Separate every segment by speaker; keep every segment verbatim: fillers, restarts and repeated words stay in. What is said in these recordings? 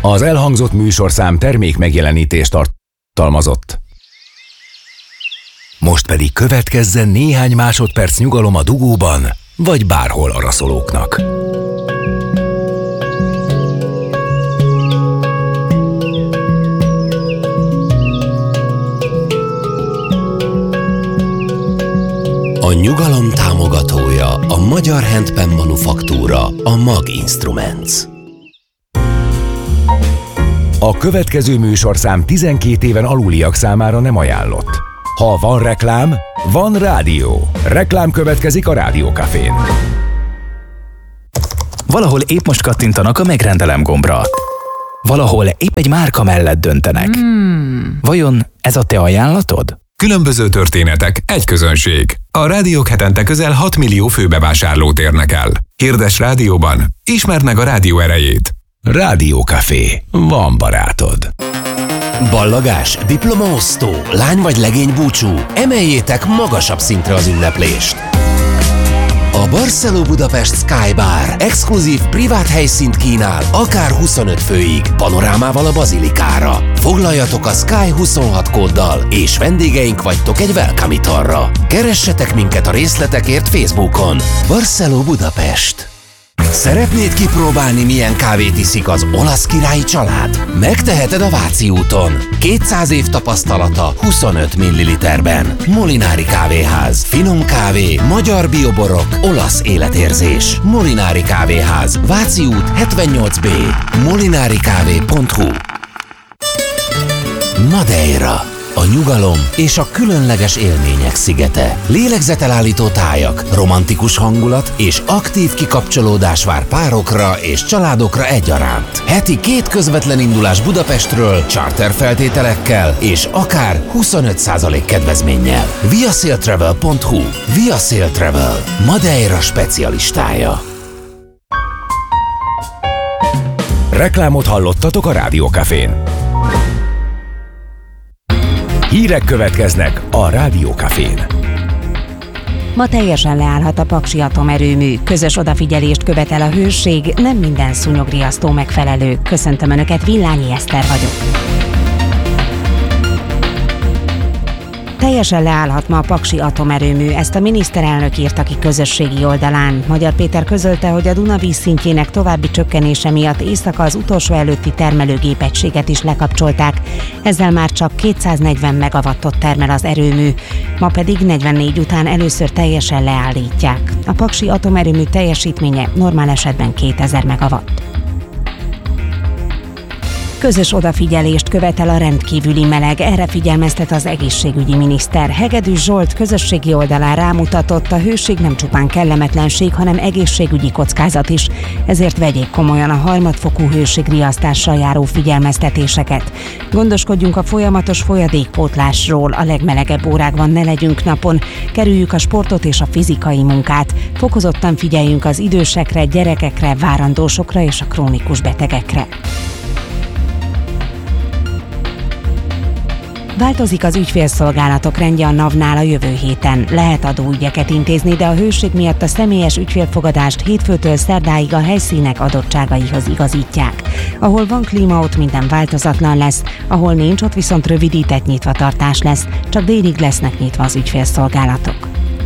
Speaker 1: Az elhangzott műsorszám termék megjelenítést tartalmazott. Most pedig következzen néhány másodperc nyugalom a dugóban, vagy bárhol araszolóknak.
Speaker 2: A nyugalom támogatója a Magyar Handpan Manufaktúra, a Mag Instruments.
Speaker 1: A következő műsorszám tizenkét éven aluliak számára nem ajánlott. Ha van reklám, van rádió. Reklám következik a Rádiókafén.
Speaker 3: Valahol épp most kattintanak a megrendelem gombra. Valahol épp egy márka mellett döntenek. Hmm. Vajon ez a te ajánlatod?
Speaker 4: Különböző történetek, egy közönség. A rádiók hetente közel hat millió főbevásárlót érnek el. Hirdess rádióban, ismerd meg a rádió erejét.
Speaker 1: Rádiókafé. Van barátod.
Speaker 2: Ballagás, diplomaosztó, lány vagy legény búcsú. Emeljétek magasabb szintre az ünneplést. A Barceló Budapest Sky Bar exkluzív privát helyszínt kínál, akár huszonöt főig, panorámával a bazilikára. Foglaljatok a Sky huszonhat kóddal, és vendégeink vagytok egy welcome italra. Keressetek minket a részletekért Facebookon. Barceló Budapest. Szeretnéd kipróbálni, milyen kávét iszik az olasz királyi család? Megteheted a Váci úton. kétszáz év tapasztalata huszonöt milliliterben. Molinári Kávéház. Finom kávé, magyar bioborok, olasz életérzés. Molinári Kávéház. Váci út hetvennyolc B. molinarikávé pont hu. Madeira. A nyugalom és a különleges élmények szigete. Lélegzetelállító tájak, romantikus hangulat és aktív kikapcsolódás vár párokra és családokra egyaránt. Heti két közvetlen indulás Budapestről, charter feltételekkel és akár huszonöt százalék kedvezménnyel. viasailtravel pont hu. Viasail Travel. Madeira specialistája.
Speaker 1: Reklámot hallottatok a Rádiókafén. Hírek következnek a Rádiókafén.
Speaker 5: Ma teljesen leállhat a Paksi atomerőmű. Közös odafigyelést követel a hőség, nem minden szúnyogriasztó megfelelő. Köszöntöm Önöket, Villányi Eszter vagyok. Teljesen leállhat ma a Paksi atomerőmű, ezt a miniszterelnök írta ki közösségi oldalán. Magyar Péter közölte, hogy a Duna vízszintjének további csökkenése miatt éjszaka az utolsó előtti termelőgépegységet is lekapcsolták, ezzel már csak kétszáznegyven megawattot termel az erőmű, ma pedig negyvennégy után először teljesen leállítják. A Paksi atomerőmű teljesítménye normál esetben kétezer megawatt. Közös odafigyelést követel a rendkívüli meleg, erre figyelmeztet az egészségügyi miniszter. Hegedűs Zsolt közösségi oldalán rámutatott, a hőség nem csupán kellemetlenség, hanem egészségügyi kockázat is, ezért vegyék komolyan a harmadfokú hőségriasztással járó figyelmeztetéseket. Gondoskodjunk a folyamatos folyadékpótlásról, a legmelegebb órákban ne legyünk napon, kerüljük a sportot és a fizikai munkát, fokozottan figyeljünk az idősekre, gyerekekre, várandósokra és a krónikus betegekre. Változik az ügyfélszolgálatok rendje a NAV-nál a jövő héten. Lehet adóügyeket intézni, de a hőség miatt a személyes ügyfélfogadást hétfőtől szerdáig a helyszínek adottságaihoz igazítják. Ahol van klíma, ott minden változatlan lesz, ahol nincs, ott viszont rövidített nyitvatartás lesz, csak délig lesznek nyitva az ügyfélszolgálatok.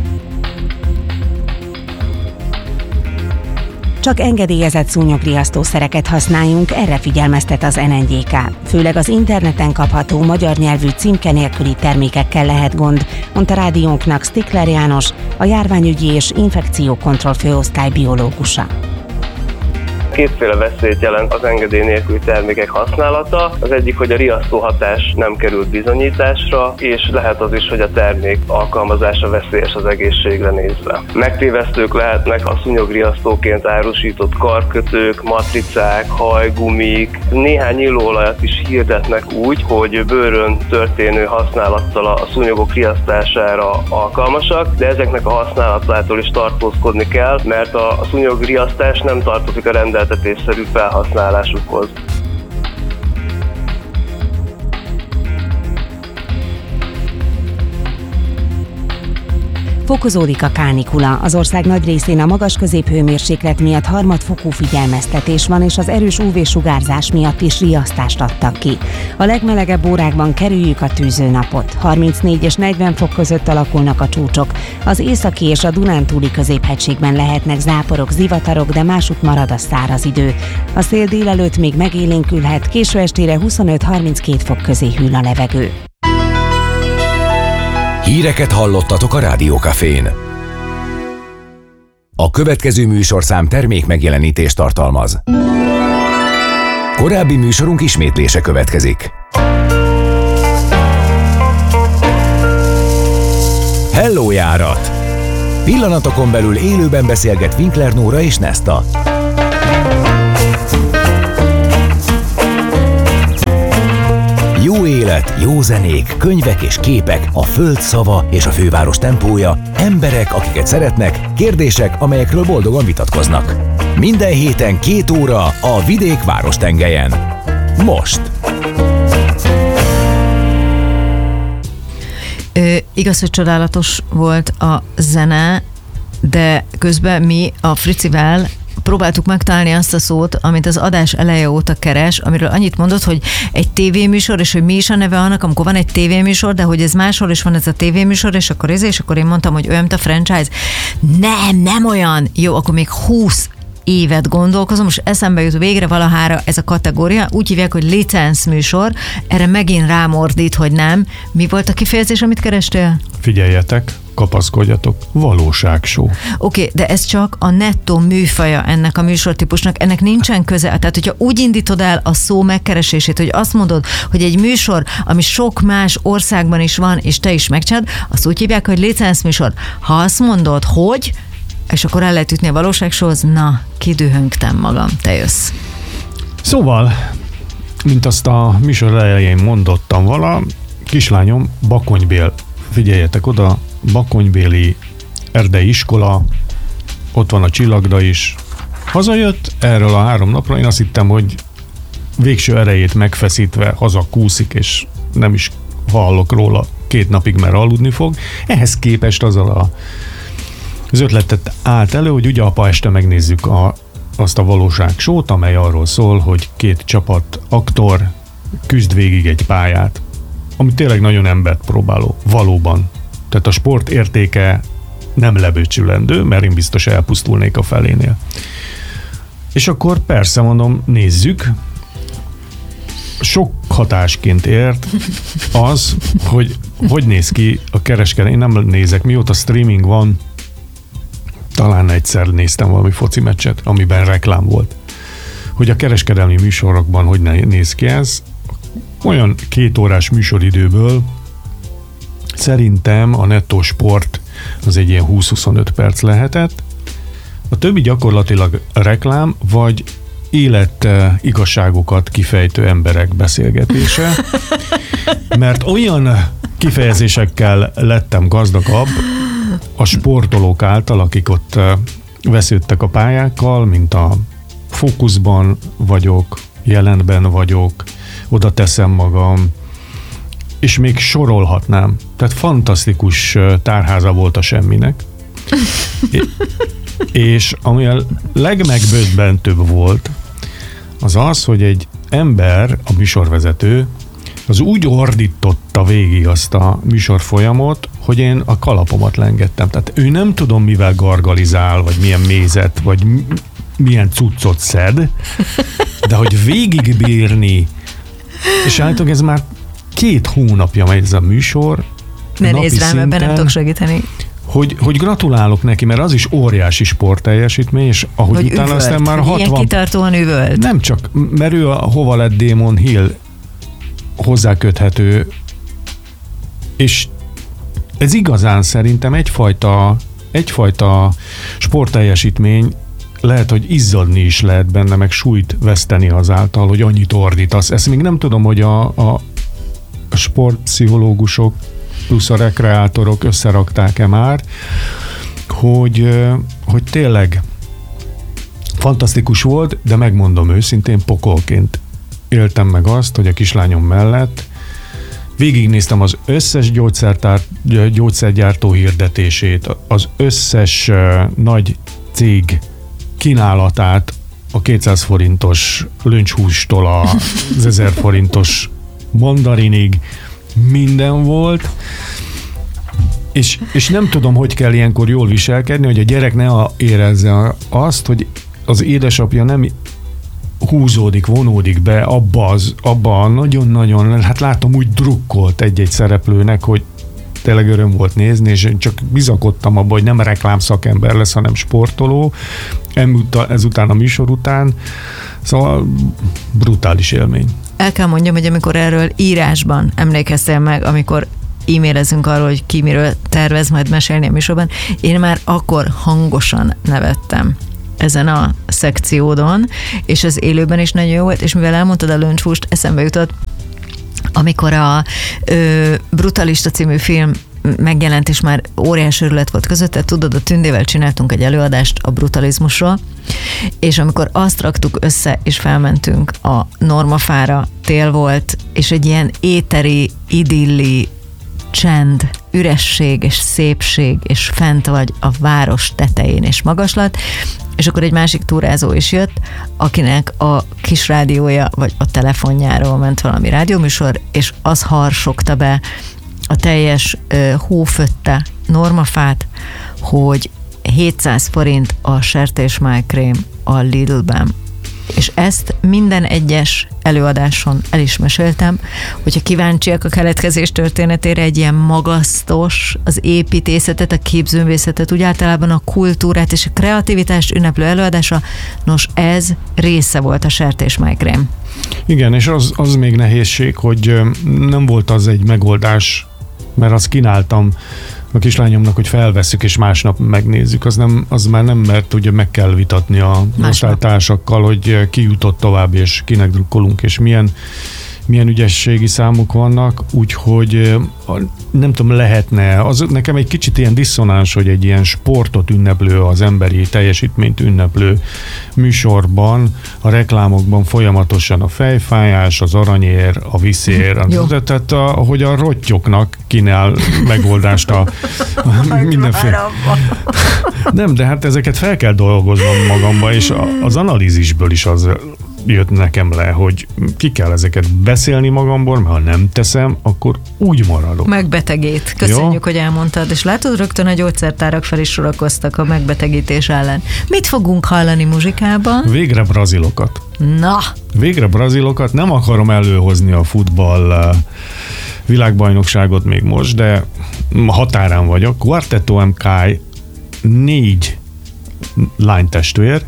Speaker 5: Csak engedélyezett szúnyogriasztószereket használjunk, erre figyelmeztet az en en gé ká. Főleg az interneten kapható magyar nyelvű címke nélküli termékekkel lehet gond, mondta rádiónknak Stikler János, a járványügyi és infekciókontroll főosztály biológusa.
Speaker 6: Kétféle veszélyt jelent az engedély nélküli termékek használata. Az egyik, hogy a riasztó hatás nem került bizonyításra, és lehet az is, hogy a termék alkalmazása veszélyes az egészségre nézve. Megtévesztők lehetnek a szúnyogriasztóként árusított karkötők, matricák, hajgumik. Néhány illóolajat is hirdetnek úgy, hogy bőrön történő használattal a szúnyogok riasztására alkalmasak, de ezeknek a használatától is tartózkodni kell, mert a szúnyogriasztás nem tartozik a rendeltetésszerű felhasználásukhoz.
Speaker 5: Fokozódik a kánikula. Az ország nagy részén a magas középhőmérséklet miatt harmadfokú figyelmeztetés van, és az erős ú vé-sugárzás miatt is riasztást adtak ki. A legmelegebb órákban kerüljük a tűzőnapot. harmincnégy és negyven fok között alakulnak a csúcsok. Az északi és a Dunántúli középhegységben lehetnek záporok, zivatarok, de másút marad a száraz idő. A szél délelőtt még megélénkülhet, késő estére huszonöt-harminckét fok közé hűl a levegő.
Speaker 1: Híreket hallottatok a Rádiókafén. A következő műsorszám termék megjelenítést tartalmaz. Korábbi műsorunk ismétlése következik. Hello járat! Pillanatokon belül élőben beszélget Winkler Nóra és Nesta. Jó élet, jó zenék, könyvek és képek, a föld szava és a főváros tempója, emberek, akiket szeretnek, kérdések, amelyekről boldogan vitatkoznak. Minden héten két óra a vidék várostengelyen. Most!
Speaker 7: Ö, igaz, hogy csodálatos volt a zene, de közben mi a Fricivel próbáltuk megtalálni azt a szót, amit az adás eleje óta keres, amiről annyit mondott, hogy egy tévéműsor, és hogy mi is a neve annak, amikor van egy tévéműsor, de hogy ez máshol is van ez a tévéműsor, és akkor ez, és akkor én mondtam, hogy olyan, mint a franchise. Nem, nem olyan. Jó, akkor még húsz évet gondolkozom, és eszembe jut végre valahára ez a kategória, úgy hívják, hogy licenszműsor, erre megint rámordít, hogy nem. Mi volt a kifejezés, amit kerestél?
Speaker 8: Figyeljetek, kapaszkodjatok, valóságshow.
Speaker 7: Oké, okay, de ez csak a nettó műfaja ennek a műsortípusnak, ennek nincsen köze. Tehát, hogyha úgy indítod el a szó megkeresését, hogy azt mondod, hogy egy műsor, ami sok más országban is van, és te is megcsinálod, azt úgy hívják, hogy licenszműsor. Ha azt mondod, hogy, és akkor el lehet ütni a valóságshow-hoz, na, kidühöngtem magam, te jössz.
Speaker 8: Szóval, mint azt a műsor elején mondottam vala, kislányom Bakonybél, figyeljetek oda, bakonybéli erdei iskola, ott van a Csillagda is. Hazajött erről a három napra, én azt hittem, hogy végső erejét megfeszítve hazakúszik, és nem is hallok róla két napig, mert aludni fog. Ehhez képest azzal a, az ötletet állt elő, hogy ugye apa este megnézzük a, azt a valóságsót, amely arról szól, hogy két csapat aktor küzd végig egy pályát, ami tényleg nagyon embert próbáló, valóban. Tehát a sport értéke nem lebecsülendő, mert én biztos elpusztulnék a felénél. És akkor persze mondom, nézzük. Sok hatásként ért az, hogy hogy néz ki a kereskedelem. Én nem nézek, mióta streaming van, talán egyszer néztem valami foci meccset, amiben reklám volt. Hogy a kereskedelmi műsorokban hogy néz ki ez. Olyan két órás műsoridőből szerintem a nettó sport az egy ilyen húsz-huszonöt perc lehetett. A többi gyakorlatilag reklám, vagy élet igazságokat kifejtő emberek beszélgetése, mert olyan kifejezésekkel lettem gazdagabb a sportolók által, akik ott vesződtek a pályákkal, mint a fókuszban vagyok, jelenben vagyok, oda teszem magam, és még sorolhatnám. Tehát fantasztikus tárháza volt a semminek. És ami a legmegböbbentőbb volt, az az, hogy egy ember, a műsorvezető, az úgy ordította végig azt a műsor folyamot, hogy én a kalapomat lengettem. Tehát ő nem tudom, mivel gargalizál, vagy milyen mézet, vagy milyen cuccot szed, de hogy végigbírni, és állítólag ez már két hónapja megy ez a műsor.
Speaker 7: Ne nézd rám, ebben nem tudok segíteni.
Speaker 8: Hogy, hogy gratulálok neki, mert az is óriási sportteljesítmény, és ahogy hogy utána üvölt. Aztán már hatvan...
Speaker 7: Ilyen kitartóan üvölt.
Speaker 8: Nem csak, mert ő a hova lett Damon Hill hozzáköthető, és ez igazán szerintem egyfajta, egyfajta sportteljesítmény, lehet, hogy izzadni is lehet benne, meg súlyt veszteni azáltal, hogy annyit ordítasz. Ezt még nem tudom, hogy a, a sportpszichológusok plusz a rekreátorok összerakták-e már, hogy, hogy tényleg fantasztikus volt, de megmondom őszintén, pokolként éltem meg azt, hogy a kislányom mellett végignéztem az összes gyógyszertár, gyógyszergyártó hirdetését, az összes uh, nagy cég kínálatát, a kétszáz forintos löncshústól az ezer forintos mandarinig, minden volt, és, és nem tudom, hogy kell ilyenkor jól viselkedni, hogy a gyerek ne érezze azt, hogy az édesapja nem húzódik, vonódik be abba, az, abba nagyon-nagyon, hát látom, úgy drukkolt egy-egy szereplőnek, hogy tényleg öröm volt nézni, és én csak bizakodtam abba, hogy nem reklámszakember lesz, hanem sportoló, ezután a műsor után, szóval brutális élmény.
Speaker 7: El kell mondjam, hogy amikor erről írásban emlékeztél meg, amikor e-mailezünk arról, hogy ki miről tervez majd mesélni a műsorban, én már akkor hangosan nevettem ezen a szekciódon, és az élőben is nagyon jó volt, és mivel elmondtad a löncshúst, eszembe jutott, amikor a ö, Brutalista című film megjelent, és már óriás örület volt között, tudod, a Tündével csináltunk egy előadást a brutalizmusról, és amikor azt raktuk össze, és felmentünk a Normafára, tél volt, és egy ilyen éteri, idilli, csend, üresség és szépség, és fent vagy a város tetején és magaslat, és akkor egy másik túrázó is jött, akinek a kis rádiója, vagy a telefonjáról ment valami rádióműsor, és az harsogta be a teljes uh, hófötte Normafát, hogy hétszáz forint a sertésmájkrém a Lidlben. És ezt minden egyes előadáson el is meséltem, hogyha kíváncsiak a keletkezés történetére, egy ilyen magasztos, az építészetet, a képzőművészetet, úgy általában a kultúrát és a kreativitást ünneplő előadása, nos ez része volt a sertésmájkrém.
Speaker 8: Igen, és az, az még nehézség, hogy nem volt az egy megoldás, mert azt kínáltam a kislányomnak, hogy felvesszük és másnap megnézzük, az, nem, az már nem, mert ugye meg kell vitatni a osztálytársakkal, hogy ki jutott tovább, és kinek drukkolunk, és milyen, milyen ügyességi számok vannak, úgyhogy nem tudom, lehetne, az nekem egy kicsit ilyen diszonáns, hogy egy ilyen sportot ünneplő, az emberi teljesítményt ünneplő műsorban, a reklámokban folyamatosan a fejfájás, az aranyér, a viszér, az, tehát a, hogy a rottyoknak kínál megoldást a, a mindenféle. Nem, de hát ezeket fel kell dolgoznom magamba, és a, az analízisből is az jött nekem le, hogy ki kell ezeket beszélni magamból, mert ha nem teszem, akkor úgy maradok.
Speaker 7: Megbetegít. Köszönjük, jó? Hogy elmondtad, és látod, rögtön a gyógyszertárak fel is sorakoztak a megbetegítés ellen. Mit fogunk hallani muzsikában?
Speaker 8: Végre brazilokat.
Speaker 7: Na!
Speaker 8: Végre brazilokat, nem akarom előhozni a futball világbajnokságot még most, de határán vagyok. Quartetto em ká négy lánytestvér,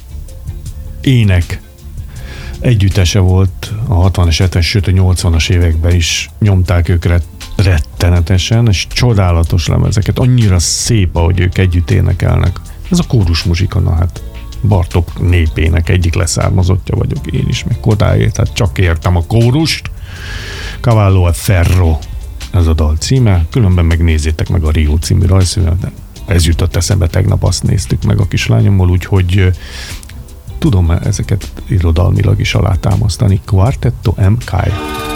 Speaker 8: ének együttese volt a hatvanas, hetvenes, sőt a nyolcvanas években is nyomták őket rettenetesen, és csodálatos lemezeket, annyira szép, ahogy ők együtt énekelnek. Ez a kórus muzsika, na hát Bartók népének egyik leszármazottja vagyok én is, meg Kodályé, tehát csak értem a kórust. Cavallo a Ferro, ez a dal címe, különben megnézzétek meg a Rio című rajzfilmet, ez jutott eszembe, tegnap azt néztük meg a kislányommal, úgyhogy tudom ezeket irodalmilag is alátámasztani. Quartetto em ká